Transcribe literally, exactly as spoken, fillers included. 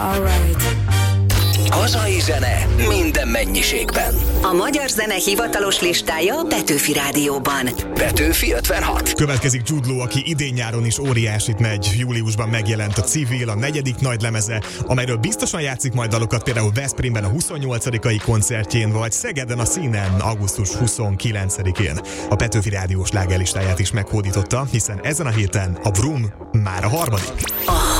Alright. Hazai zene minden mennyiségben. A magyar zene hivatalos listája a Petőfi Rádióban. Petőfi ötvenhat. Következik Jude Law, aki idén-nyáron is óriásit megy. Júliusban megjelent a Civil, a negyedik nagy lemeze, amelyről biztosan játszik majd dalokat, például Veszprémben a huszonnyolcadikai koncertjén, vagy Szegeden a Színen augusztus huszonkilencedikén. A Petőfi Rádió slágerlistáját is meghódította, hiszen ezen a héten a Vroom már a harmadik. A